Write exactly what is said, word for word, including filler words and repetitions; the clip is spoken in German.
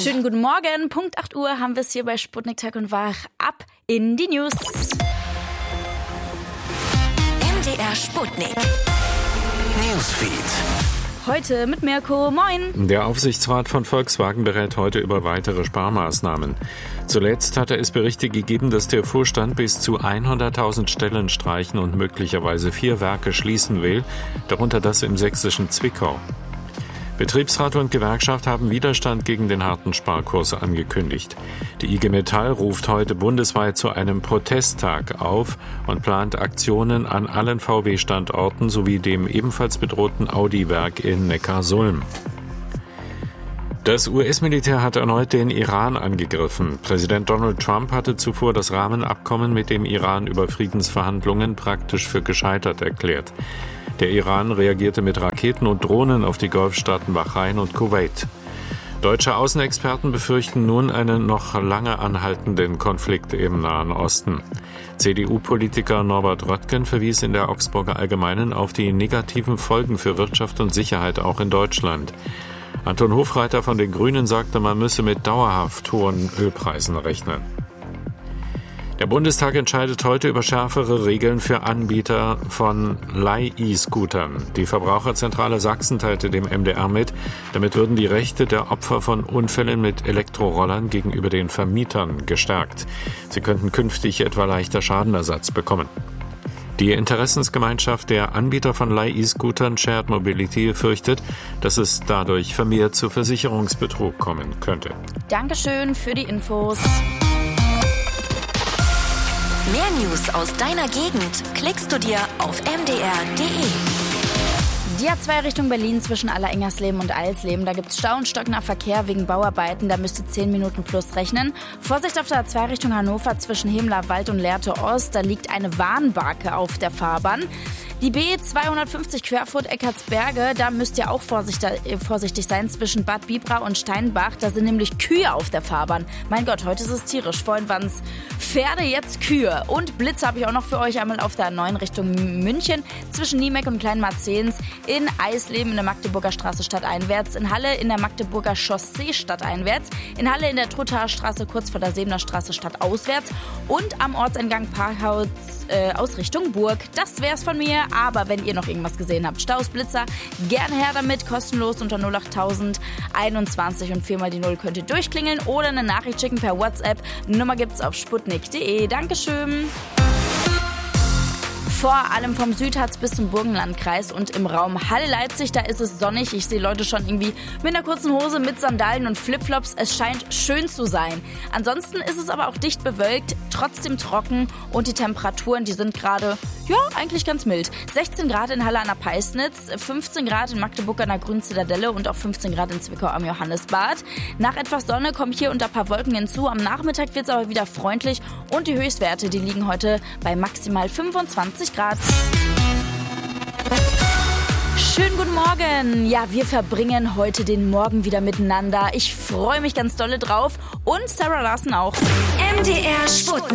Schönen guten Morgen. Punkt acht Uhr haben wir es hier bei Sputnik Tag und Wach. Ab in die News. M D R Sputnik. Newsfeed. Heute mit Mirko. Moin. Der Aufsichtsrat von Volkswagen berät heute über weitere Sparmaßnahmen. Zuletzt hatte es Berichte gegeben, dass der Vorstand bis zu hunderttausend Stellen streichen und möglicherweise vier Werke schließen will, darunter das im sächsischen Zwickau. Betriebsrat und Gewerkschaft haben Widerstand gegen den harten Sparkurs angekündigt. Die I G Metall ruft heute bundesweit zu einem Protesttag auf und plant Aktionen an allen V W-Standorten sowie dem ebenfalls bedrohten Audi-Werk in Neckarsulm. Das U S-Militär hat erneut den Iran angegriffen. Präsident Donald Trump hatte zuvor das Rahmenabkommen mit dem Iran über Friedensverhandlungen praktisch für gescheitert erklärt. Der Iran reagierte mit Raketen und Drohnen auf die Golfstaaten Bahrain und Kuwait. Deutsche Außenexperten befürchten nun einen noch lange anhaltenden Konflikt im Nahen Osten. C D U-Politiker Norbert Röttgen verwies in der Augsburger Allgemeinen auf die negativen Folgen für Wirtschaft und Sicherheit auch in Deutschland. Anton Hofreiter von den Grünen sagte, man müsse mit dauerhaft hohen Ölpreisen rechnen. Der Bundestag entscheidet heute über schärfere Regeln für Anbieter von Leih-E-Scootern. Die Verbraucherzentrale Sachsen teilte dem M D R mit, damit würden die Rechte der Opfer von Unfällen mit Elektrorollern gegenüber den Vermietern gestärkt. Sie könnten künftig etwa leichter Schadenersatz bekommen. Die Interessensgemeinschaft der Anbieter von Leih-E-Scootern Shared Mobility fürchtet, dass es dadurch vermehrt zu Versicherungsbetrug kommen könnte. Dankeschön für die Infos. Mehr News aus deiner Gegend klickst du dir auf m d r punkt d e. Die A zwei Richtung Berlin zwischen Allerengersleben und Eilsleben. Da gibt es Stau und stockender Verkehr wegen Bauarbeiten. Da müsst ihr zehn Minuten plus rechnen. Vorsicht auf der A zwei Richtung Hannover zwischen Hemler-Wald und Lehrte Ost. Da liegt eine Warnbarke auf der Fahrbahn. Die B zweihundertfünfzig Querfurt-Eckartsberge, da müsst ihr auch vorsichtig sein zwischen Bad Bibra und Steinbach. Da sind nämlich Kühe auf der Fahrbahn. Mein Gott, heute ist es tierisch. Vorhin waren es Pferde, jetzt Kühe. Und Blitze habe ich auch noch für euch. Einmal auf der A neun Richtung München zwischen Niemeck und Kleinmarzehns. In Eisleben in der Magdeburger Straße stadteinwärts. In Halle in der Magdeburger Chaussee stadteinwärts. In Halle in der Truthaer Straße kurz vor der Sebener Straße stadtauswärts. Und am Ortseingang Parkhaus äh, aus Richtung Burg. Das wär's von mir. Aber wenn ihr noch irgendwas gesehen habt, Staus, Blitzer, gerne her damit, kostenlos unter null acht tausend einundzwanzig und viermal die Null könnt ihr durchklingeln oder eine Nachricht schicken per WhatsApp. Nummer gibt's auf sputnik punkt d e. Dankeschön. Vor allem vom Südharz bis zum Burgenlandkreis und im Raum Halle-Leipzig, da ist es sonnig. Ich sehe Leute schon irgendwie mit einer kurzen Hose, mit Sandalen und Flipflops. Es scheint schön zu sein. Ansonsten ist es aber auch dicht bewölkt, trotzdem trocken und die Temperaturen, die sind gerade, ja, eigentlich ganz mild. sechzehn Grad in Halle an der Peisnitz, fünfzehn Grad in Magdeburg an der Grünen Zitadelle und auch fünfzehn Grad in Zwickau am Johannesbad. Nach etwas Sonne kommen hier und ein paar Wolken hinzu. Am Nachmittag wird es aber wieder freundlich und die Höchstwerte, die liegen heute bei maximal fünfundzwanzig Grad. Schönen guten Morgen. Ja, wir verbringen heute den Morgen wieder miteinander. Ich freue mich ganz dolle drauf und Sarah Larsen auch. M D R Sputnik.